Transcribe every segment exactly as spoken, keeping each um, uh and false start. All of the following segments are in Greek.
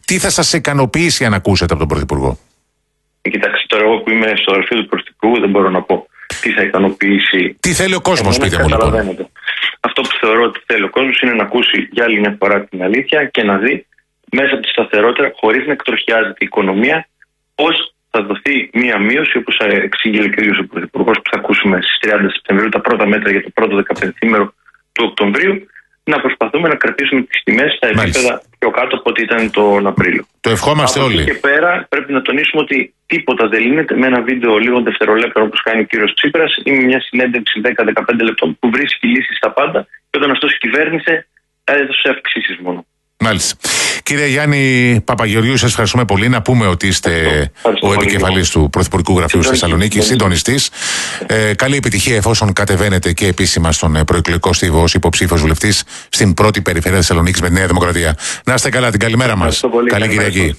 Τι θα σας ικανοποιήσει αν ακούσετε από τον Πρωθυπουργό? Κοιτάξτε, τώρα εγώ που είμαι στο γραφείο του Πρωθυπουργού δεν μπορώ να πω τι θα ικανοποιήσει. Τι θέλει ο κόσμος, πείτε μου λοιπόν. Αυτό που θεωρώ ότι θέλει ο κόσμος είναι να ακούσει για άλλη μια φορά την αλήθεια και να δει μέσα από τη σταθερότητα, χωρίς να εκτροχιάζεται η οικονομία, πώς θα δοθεί μια μείωση, όπως εξήγηλε και ο ίδιος ο Πρωθυπουργός, που θα ακούσουμε στις τριάντα Σεπτεμβρίου τα πρώτα μέτρα για το πρώτο δεκαπενθήμερο του Οκτωβρίου, να προσπαθούμε να κρατήσουμε τις τιμές στα επίπεδα πιο κάτω από ό,τι ήταν τον Απρίλιο. Το ευχόμαστε από όλοι. Από εκεί και πέρα πρέπει να τονίσουμε ότι τίποτα δεν λύνεται με ένα βίντεο λίγων δευτερολέπτων όπως κάνει ο κύριος Τσίπρας ή με μια συνέντευξη δέκα με δεκαπέντε λεπτών που βρίσκει λύσεις στα πάντα και όταν αυτός κυβέρνησε έδωσε αυξήσεις μόνο. Μάλιστα. Κύριε Γιάννη Παπαγεωργίου, σας ευχαριστούμε πολύ. Να πούμε ότι είστε Ευχαριστώ. ο επικεφαλής του Πρωθυπουργικού Γραφείου στη Θεσσαλονίκη, συντονιστής. Ε, καλή επιτυχία εφόσον κατεβαίνετε και επίσημα στον προεκλογικό στίβο ως υποψήφιος βουλευτής στην πρώτη περιφέρεια Θεσσαλονίκης με τη Νέα Δημοκρατία. Να είστε καλά, την καλημέρα μας. Καλή Κυριακή.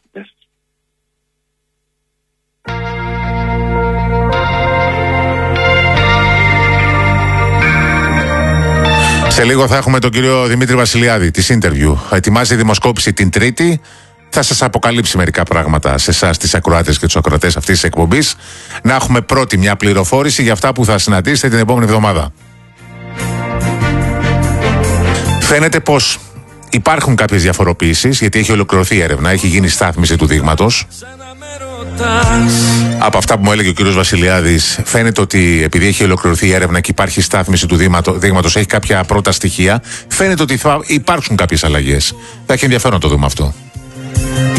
Σε λίγο θα έχουμε τον κύριο Δημήτρη Βασιλιάδη της Interview. Ετοιμάζει δημοσκόπηση την Τρίτη. Θα σας αποκαλύψει μερικά πράγματα σε εσάς, τις ακροάτες και τους ακροατές αυτής της εκπομπής. Να έχουμε πρώτη μια πληροφόρηση για αυτά που θα συναντήσετε την επόμενη εβδομάδα. Φαίνεται πως υπάρχουν κάποιες διαφοροποιήσεις, γιατί έχει ολοκληρωθεί η έρευνα, έχει γίνει στάθμιση του δείγματος. Από αυτά που μου έλεγε ο κ. Βασιλιάδης, φαίνεται ότι επειδή έχει ολοκληρωθεί η έρευνα και υπάρχει στάθμιση του δείγματος, έχει κάποια πρώτα στοιχεία, φαίνεται ότι θα υπάρξουν κάποιες αλλαγές. Θα έχει ενδιαφέρον να το δούμε αυτό.